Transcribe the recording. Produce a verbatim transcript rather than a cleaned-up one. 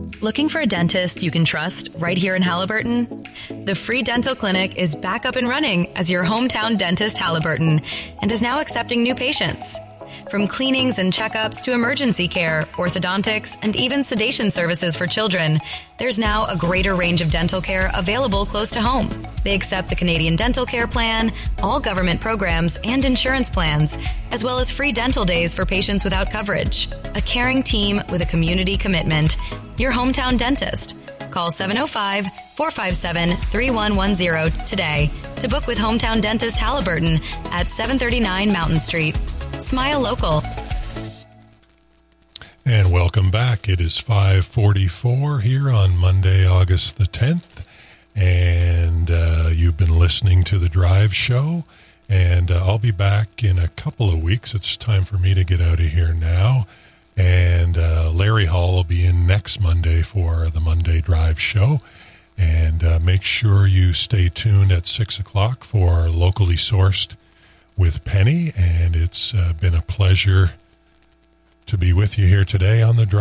Looking for a dentist you can trust right here in Haliburton? The Free Dental Clinic is back up and running as your hometown dentist, Haliburton, and is now accepting new patients. From cleanings and checkups to emergency care, orthodontics, and even sedation services for children, there's now a greater range of dental care available close to home. They accept the Canadian Dental Care Plan, all government programs and insurance plans, as well as free dental days for patients without coverage. A caring team with a community commitment. Your hometown dentist. Call seven oh five, four five seven, three one one zero today to book with Hometown Dentist Haliburton at seven thirty-nine Mountain Street. Smile local. And welcome back. It is five forty-four here on Monday, August the tenth. And uh, you've been listening to The Drive Show. And uh, I'll be back in a couple of weeks. It's time for me to get out of here now. And uh, Larry Hall will be in next Monday for the Monday Drive Show. And uh, make sure you stay tuned at six o'clock for Locally Sourced with Penny. And it's uh, been a pleasure to be with you here today on The Drive.